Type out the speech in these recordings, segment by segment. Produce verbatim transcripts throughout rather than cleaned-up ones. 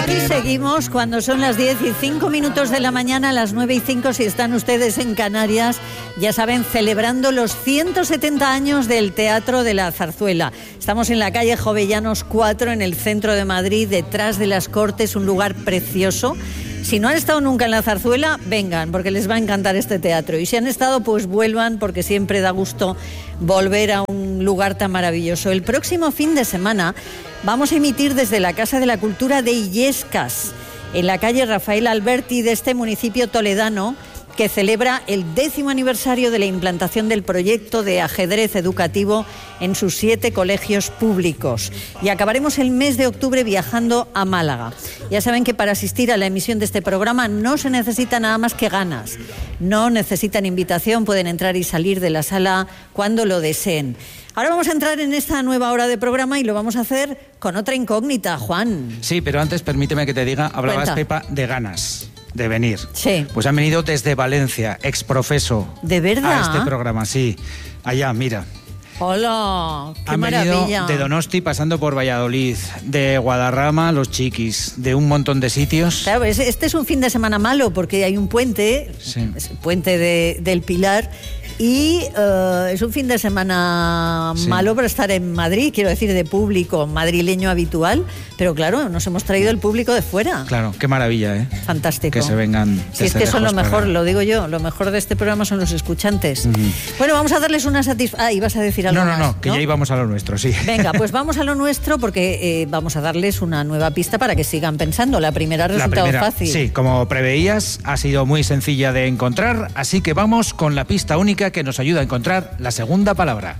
aquí seguimos cuando son las diez y cinco minutos de la mañana, las nueve y cinco si están ustedes en Canarias, ya saben, celebrando los ciento setenta años del Teatro de la Zarzuela. Estamos en la calle Jovellanos cuatro, en el centro de Madrid, detrás de las Cortes, un lugar precioso. Si no han estado nunca en la Zarzuela, vengan, porque les va a encantar este teatro. Y si han estado, pues vuelvan, porque siempre da gusto volver a un lugar tan maravilloso. El próximo fin de semana vamos a emitir desde la Casa de la Cultura de Illescas, en la calle Rafael Alberti de este municipio toledano, que celebra el décimo aniversario de la implantación del proyecto de ajedrez educativo en sus siete colegios públicos. Y acabaremos el mes de octubre viajando a Málaga. Ya saben que para asistir a la emisión de este programa no se necesita nada más que ganas. No necesitan invitación, pueden entrar y salir de la sala cuando lo deseen. Ahora vamos a entrar en esta nueva hora de programa y lo vamos a hacer con otra incógnita, Juan. Sí, pero antes permíteme que te diga, hablabas, Cuenta. Pepa, de ganas de venir. Sí. Pues han venido desde Valencia, exprofeso. ¿De verdad? A este programa, sí. Allá, mira. Hola, qué Han maravilla. venido de Donosti, pasando por Valladolid, de Guadarrama, Los Chiquis, de un montón de sitios. Claro, este es un fin de semana malo porque hay un puente, Sí. es el puente de, del Pilar, y uh, es un fin de semana Sí. malo para estar en Madrid, quiero decir, de público madrileño habitual, pero claro, nos hemos traído el público de fuera. Claro, qué maravilla, ¿eh? Fantástico. Que se vengan. Si es desde que son lo lejos mejor, para- lo digo yo, lo mejor de este programa son los escuchantes. Ujú. Bueno, vamos a darles una satisfacción. Ah, ibas a decir algo No, no, más, no, que ya íbamos a lo nuestro, sí. Venga, pues vamos a lo nuestro porque eh, vamos a darles una nueva pista para que sigan pensando. La primera ha La resultado primera, fácil. sí, como preveías, ha sido muy sencilla de encontrar, así que vamos con la pista única que nos ayuda a encontrar la segunda palabra.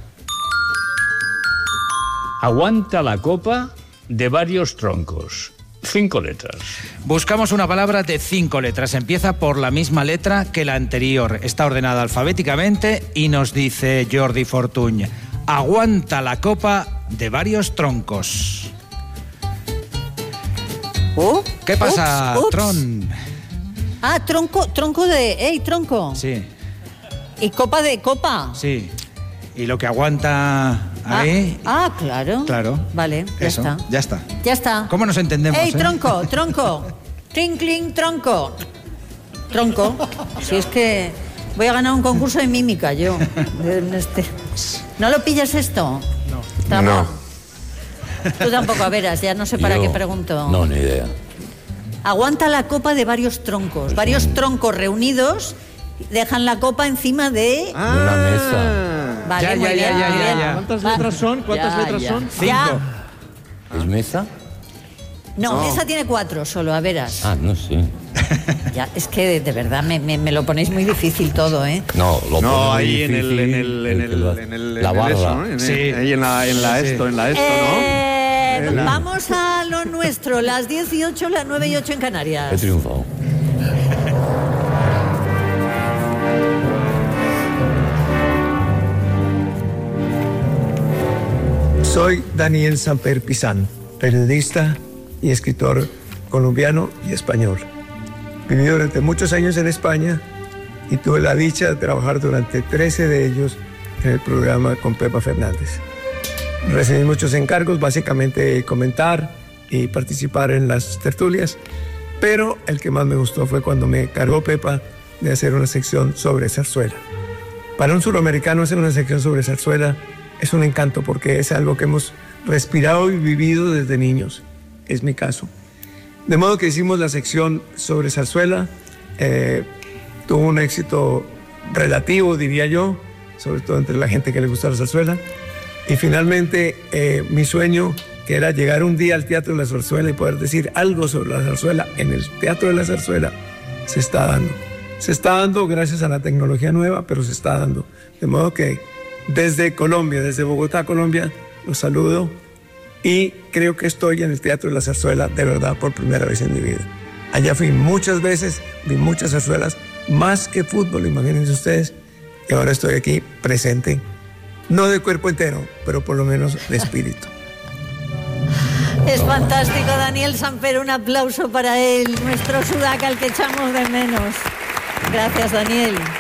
Aguanta la copa de varios troncos. Cinco letras. Buscamos una palabra de cinco letras. Empieza por la misma letra que la anterior. Está ordenada alfabéticamente y nos dice Jordi Fortuny: aguanta la copa de varios troncos. Oh, ¿Qué pasa, ups, ups. Tron? Ah, tronco, tronco de... ¡Ey, tronco! Sí, Y copa de copa. sí. Y lo que aguanta Ah, ahí... ah, claro. Claro. Vale, ya Eso, está. ya está. Ya está. ¿Cómo nos entendemos? ¡Ey, eh? tronco, tronco! ¡Cling, cling, tronco! Tronco. Si es que voy a ganar un concurso de mímica yo. En este. ¿No lo pillas esto? No. No. Tú tampoco, a veras, ya no sé para Yo- qué pregunto. No, ni idea. Aguanta la copa de varios troncos. Varios troncos reunidos dejan la copa encima de... Una mesa. Vale, Ya, muy ya, bien, ya, muy ya, bien. ya. ¿Cuántas Va. letras son? ¿Cuántas Ya, letras ya. son? Cinco. Ya. ¿Es mesa? No, No. esa tiene cuatro solo, a veras. Ah, no sé. Ya, es que de, de verdad me, me, me lo ponéis muy difícil todo, ¿eh? No, lo No, pone muy ahí en el, difícil en el, en el que el, lo hace. en el, La en el barra. eso, ¿no? En el- Sí. Ahí en la, en la Sí, sí. esto, en la esto, Eh, En la- Vamos a lo nuestro, las dieciocho, las nueve y ocho en He Canarias. triunfado. Soy Daniel Samper Pizán, periodista y escritor colombiano y español. Viví durante muchos años en España y tuve la dicha de trabajar durante trece de ellos en el programa con Pepa Fernández. Recibí muchos encargos, básicamente comentar y participar en las tertulias, pero el que más me gustó fue cuando me cargó Pepa de hacer una sección sobre zarzuela. Para un suramericano hacer una sección sobre zarzuela es un encanto porque es algo que hemos respirado y vivido desde niños. Es mi caso. De modo que hicimos la sección sobre zarzuela. Eh, tuvo un éxito relativo, diría yo, sobre todo entre la gente que le gusta la zarzuela. Y finalmente eh, mi sueño, que era llegar un día al Teatro de la Zarzuela y poder decir algo sobre la zarzuela en el Teatro de la Zarzuela, se está dando. Se está dando gracias a la tecnología nueva, pero se está dando. De modo que desde Colombia, desde Bogotá, Colombia, los saludo y creo que estoy en el Teatro de la Zarzuela de verdad por primera vez en mi vida. Allá fui muchas veces, vi muchas zarzuelas, más que fútbol, imagínense ustedes, y ahora estoy aquí presente, no de cuerpo entero, pero por lo menos de espíritu. Es fantástico, Daniel Samper, un aplauso para él, nuestro sudaca al que echamos de menos. Gracias, Daniel.